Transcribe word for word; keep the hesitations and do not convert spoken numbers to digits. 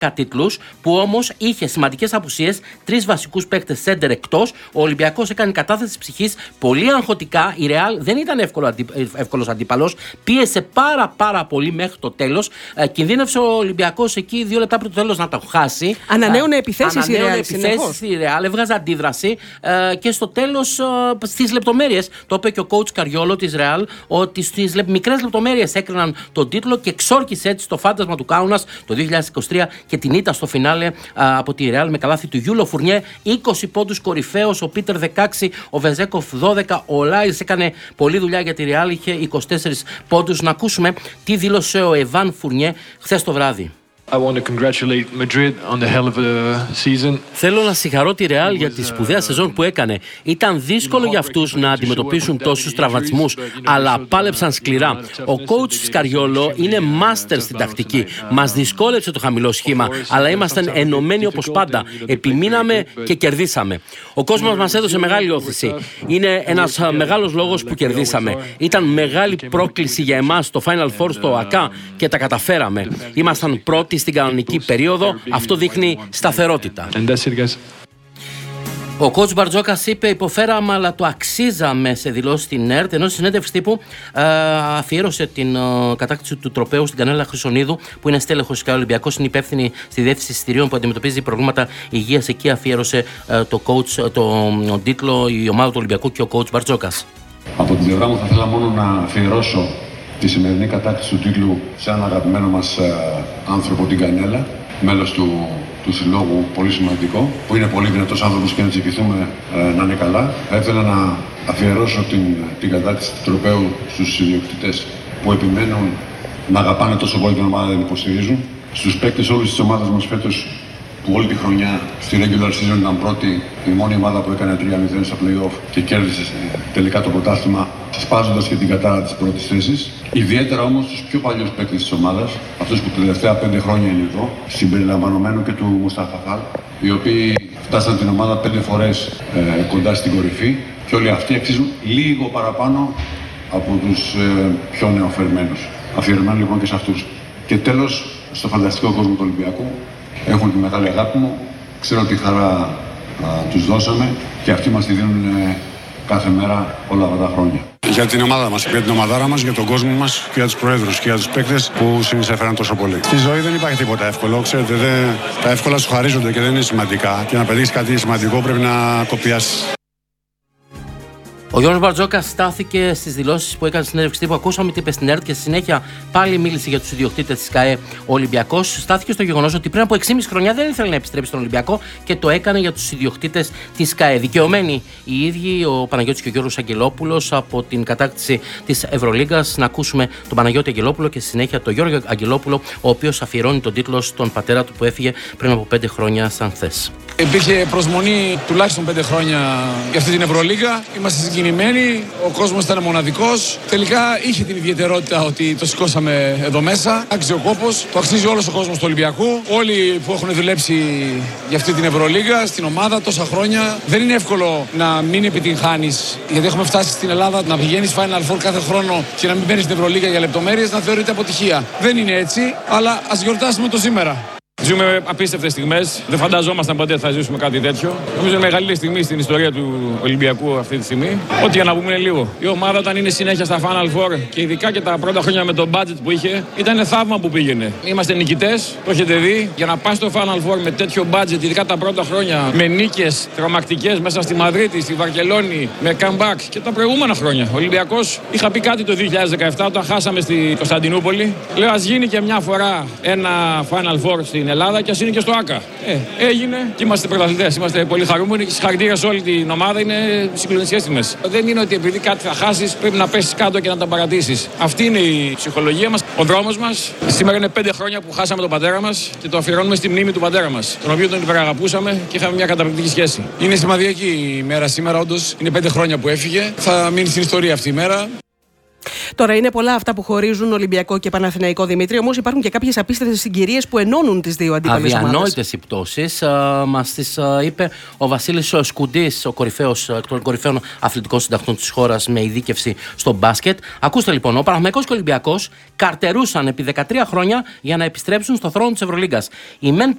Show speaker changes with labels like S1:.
S1: τίτλους, που όμως είχε σημαντικές απουσίες, τρεις βασικούς παίκτες σέντερ εκτός. Ο Ολυμπιακός έκανε κατάθεση ψυχής πολύ αγχωτικά. Η Ρεάλ δεν ήταν εύκολο αντί, εύκολος αντίπαλος. Πίεσε πάρα πάρα πολύ μέχρι το τέλος. Ε, κινδύνευσε ο Ολυμπιακός εκεί δύο λεπτά πριν το τέλος να το χάσει.
S2: Ανανέωνε επιθέσεις η Ρεάλ.
S1: Επιθέσεις η Ρεάλ, έβγαζε αντίδραση ε, και στο τέλος ε, στις λεπτομέρειες. Το είπε και ο coach Καριόλο της Ρεάλ, ότι στις μικρές λεπτομέρειες έκριναν τον τίτλο και εξόρκησε έτσι το φάντασμα του Κάουνας το δύο χιλιάδες είκοσι τρία και την ήττα στο φινάλε α, από τη Ρεάλ με καλάθι του Γιούλο Φουρνιέ. είκοσι πόντους κορυφαίος, ο Πίτερ δεκαέξι, ο Βεζέκοφ δώδεκα, ο Λάις έκανε πολλή δουλειά για τη Ρεάλ, είχε είκοσι τέσσερις πόντους. Να ακούσουμε τι δήλωσε ο Εβάν Φουρνιέ χθες το βράδυ.
S3: I want to congratulate Madrid on the hell of a season.
S1: Θέλω να συγχαρώ τη Ρεάλ για τη σπουδαία σεζόν που έκανε. Ήταν δύσκολο για αυτούς να αντιμετωπίσουν τόσους τραυματισμούς, αλλά πάλεψαν σκληρά. Ο coach Σκαριόλο είναι μάστερ στην τακτική. Μας δυσκόλεψε το χαμηλό σχήμα, αλλά ήμασταν ενωμένοι όπως πάντα. Επιμείναμε και κερδίσαμε. Ο κόσμος μας έδωσε μεγάλη όθηση. Είναι ένας μεγάλος λόγος που κερδίσαμε. Ήταν μεγάλη πρόκληση για εμάς το Final Four στο ΑΚΑ και τα καταφέραμε. Ήμασταν πρώτοι στην κανονική περίοδο, αυτό δείχνει σταθερότητα. Ο coach Μπαρτζόκας είπε: υποφέραμε, αλλά το αξίζαμε, σε δηλώσει στην ΕΡΤ. Ενώ στη συνέντευξη τύπου ε, αφιέρωσε την ε, κατάκτηση του τροπαίου στην Κανέλα Χρυσονίδου, που είναι στέλεχος και Ολυμπιακός, είναι υπεύθυνη στη διεύθυνση εισιτηρίων που αντιμετωπίζει προβλήματα υγείας. Εκεί αφιέρωσε ε, το coach, το, το τίτλο, η ομάδα του Ολυμπιακού και ο coach Μπαρτζόκας.
S4: Από την πλευρά μου, θα ήθελα μόνο να αφιερώσω τη σημερινή κατάκτηση του τίτλου σε έναν αγαπημένο μας ε, άνθρωπο, την Κανέλα, μέλος του, του συλλόγου, πολύ σημαντικό, που είναι πολύ δυνατός άνθρωπος και να τσιπηθούμε ε, να είναι καλά. Θα ήθελα να αφιερώσω την, την κατάκτηση του τροπαίου στους ιδιοκτήτες που επιμένουν να αγαπάνε τόσο πολύ την ομάδα, δεν υποστηρίζουν, στους παίκτες όλης της ομάδας μας φέτος, που όλη τη χρονιά στη regular season ήταν πρώτη, η μόνη ομάδα που έκανε τρία μηδέν στα play-off και κέρδισε τελικά το πρωτάθλημα, σπάζοντας και την κατάρα της πρώτης θέσης. Ιδιαίτερα όμως τους πιο παλιούς παίκτες της ομάδας, αυτούς που τα τελευταία πέντε χρόνια είναι εδώ, συμπεριλαμβανομένου και του Μουστάφα Φαλ, οι οποίοι φτάσαν την ομάδα πέντε φορές ε, κοντά στην κορυφή, και όλοι αυτοί αξίζουν λίγο παραπάνω από τους ε, πιο νεοφερμένους. Αφιερωμένοι λοιπόν και σε αυτούς. Και τέλος, στο φανταστικό κόσμο του Ολυμπιακού, έχουν τη μεγάλη αγάπη μου, ξέρω τι χαρά α, τους δώσαμε και αυτοί μας τη δίνουν ε, κάθε μέρα όλα αυτά τα χρόνια.
S5: Για την ομάδα μας, για την ομαδάρα μας, για τον κόσμο μας και για τους προέδρους και για τους παίκτες που συνεισέφεραν τόσο πολύ. Στη ζωή δεν υπάρχει τίποτα εύκολο, ξέρετε, δεν, τα εύκολα σου χαρίζονται και δεν είναι σημαντικά. Και να πετύχεις κάτι σημαντικό πρέπει να το πιάσεις.
S1: Ο Γιώργος Μπαρτζόκας στάθηκε στις δηλώσεις που έκανε στην συνέντευξη τύπου. Ακούσαμε τι είπε στην ΕΡΤ και στη συνέχεια πάλι μίλησε για τους ιδιοκτήτες της ΚΑΕ ο Ολυμπιακός. Στάθηκε στο γεγονός ότι πριν από έξι και μισή χρονιά δεν ήθελε να επιστρέψει στον Ολυμπιακό και το έκανε για τους ιδιοκτήτες της ΚΑΕ. Δικαιωμένοι οι ίδιοι, ο Παναγιώτης και ο Γιώργος Αγγελόπουλος, από την κατάκτηση της Ευρωλίγκας. Να ακούσουμε τον Παναγιώτη Αγγελόπουλο και στη συνέχεια τον Γιώργο Αγγελόπουλο, ο οποίος αφιερώνει τον τίτλο στον πατέρα του που έφυγε πριν από πέντε χρόνια σαν χθες.
S6: Υπήρχε προσμονή τουλάχιστον πέντε χρόνια για αυτή την Ευρωλίγκα. Είμαστε συγκινημένοι. Ο κόσμος ήταν μοναδικός. Τελικά είχε την ιδιαιτερότητα ότι το σηκώσαμε εδώ μέσα. Άξιζε ο κόπος. Το αξίζει όλος ο κόσμος του Ολυμπιακού. Όλοι που έχουν δουλέψει για αυτή την Ευρωλίγκα, στην ομάδα τόσα χρόνια. Δεν είναι εύκολο να μην επιτυγχάνεις. Γιατί έχουμε φτάσει στην Ελλάδα να πηγαίνεις Final Four κάθε χρόνο και να μην μπαίνεις στην Ευρωλίγκα για λεπτομέρειες, να θεωρείται αποτυχία. Δεν είναι έτσι, αλλά ας γιορτάσουμε το σήμερα.
S7: Ζούμε απίστευτες στιγμές. Δεν φανταζόμασταν ποτέ θα ζήσουμε κάτι τέτοιο. Νομίζω είναι μεγαλύτερη στιγμή στην ιστορία του Ολυμπιακού αυτή τη στιγμή. Ό,τι για να πούμε είναι λίγο. Η ομάδα όταν είναι συνέχεια στα Final Four και ειδικά και τα πρώτα χρόνια με το budget που είχε, ήταν θαύμα που πήγαινε. Είμαστε νικητές, το έχετε δει. Για να πας στο Final Four με τέτοιο budget, ειδικά τα πρώτα χρόνια, με νίκες τρομακτικές μέσα στη Μαδρίτη, στη Βαρκελόνη, με comeback και τα προηγούμενα χρόνια. Ο Ολυμπιακός, είχα πει κάτι το δύο χιλιάδες δεκαεπτά όταν χάσαμε στη Κωνσταντινούπολη. Λέω ας γίνει και μια φορά ένα Final Four στην Ελλάδα και ας είναι και στο ΆΚΑ. Ε, έγινε και είμαστε πρωταθλητές. Είμαστε πολύ χαρούμενοι και συγχαρητήρια σε όλη την ομάδα. Είναι συγκλονιστικές στιγμές. Δεν είναι ότι επειδή κάτι θα χάσεις πρέπει να πέσεις κάτω και να τα παρατήσεις. Αυτή είναι η ψυχολογία μας, ο δρόμος μας. Σήμερα είναι πέντε χρόνια που χάσαμε τον πατέρα μας και το αφιερώνουμε στη μνήμη του πατέρα μας, τον οποίο τον υπεραγαπούσαμε και είχαμε μια καταπληκτική σχέση. Είναι σημαντική η μέρα σήμερα, όντως. Είναι πέντε χρόνια που έφυγε. Θα μείνει στην ιστορία αυτή η μέρα.
S2: Τώρα είναι πολλά αυτά που χωρίζουν Ολυμπιακό και Παναθηναϊκό, Δημήτρη, όμως υπάρχουν και κάποιες απίστευτες συγκυρίες που ενώνουν τις δύο αντίπαλες ομάδες.
S1: Αδιανόητες οι πτώσεις. Μας τις είπε ο Βασίλης Σκουντής, ο κορυφαίος, εκ των κορυφαίων αθλητικών συντακτών της χώρας με ειδίκευση στο μπάσκετ. Ακούστε λοιπόν, ο Παναθηναϊκός και ο Ολυμπιακός καρτερούσαν επί δεκατρία χρόνια για να επιστρέψουν στο θρόνο της Ευρωλίγκας. Οι μεν